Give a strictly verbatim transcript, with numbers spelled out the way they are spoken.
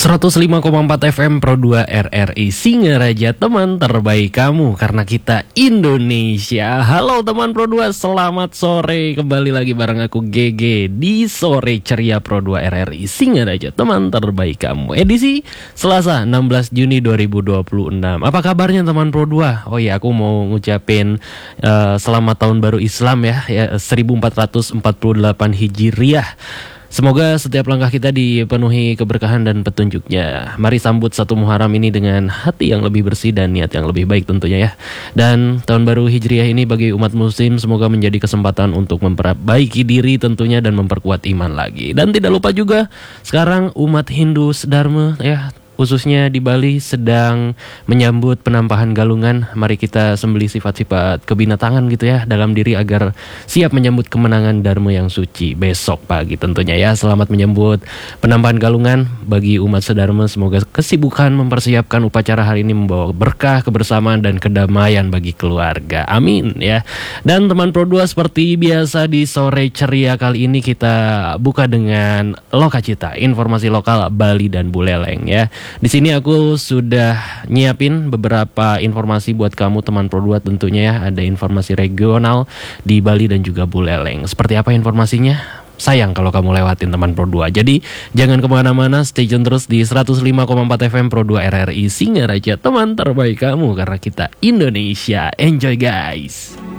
seratus lima koma empat F M Pro dua R R I Singaraja, teman terbaik kamu karena kita Indonesia. Halo teman Pro dua, selamat sore. Kembali lagi bareng aku G G di Sore Ceria Pro dua R R I Singaraja, teman terbaik kamu. Edisi Selasa enam belas Juni dua ribu dua puluh enam. Apa kabarnya teman Pro dua? Oh iya, aku mau ngucapin uh, selamat tahun baru Islam ya, ya seribu empat ratus empat puluh delapan Hijriah. Semoga setiap langkah kita dipenuhi keberkahan dan petunjuknya. Mari sambut satu Muharram ini dengan hati yang lebih bersih dan niat yang lebih baik tentunya ya. Dan tahun baru Hijriah ini bagi umat muslim semoga menjadi kesempatan untuk memperbaiki diri tentunya dan memperkuat iman lagi. Dan tidak lupa juga sekarang umat Hindu Dharma ya, khususnya di Bali sedang menyambut penampahan galungan. Mari kita sembelih sifat-sifat kebinatangan gitu ya dalam diri agar siap menyambut kemenangan Dharma yang suci besok pagi tentunya ya. Selamat menyambut penampahan galungan bagi umat sedharma. Semoga kesibukan mempersiapkan upacara hari ini membawa berkah, kebersamaan dan kedamaian bagi keluarga. Amin ya. Dan teman Pro dua, seperti biasa di Sore Ceria kali ini kita buka dengan Lokacita, informasi lokal Bali dan Buleleng ya. Di sini aku sudah nyiapin beberapa informasi buat kamu teman Pro dua tentunya ya. Ada informasi regional di Bali dan juga Buleleng. Seperti apa informasinya? Sayang kalau kamu lewatin teman Pro dua. Jadi jangan kemana-mana, stay tune terus di seratus lima koma empat F M Pro dua R R I Singaraja, teman terbaik kamu karena kita Indonesia. Enjoy guys.